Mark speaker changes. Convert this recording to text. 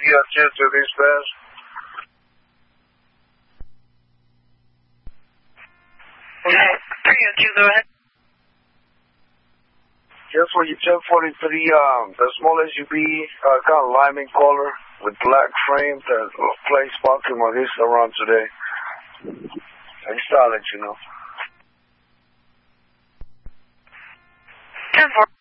Speaker 1: chance to dispatch.
Speaker 2: Okay, 302, go ahead.
Speaker 1: Just for your 1043, the small SUV, kind of lime in color with black frame that plays parking on this around today. I just thought I'll let you know.
Speaker 2: 10-4.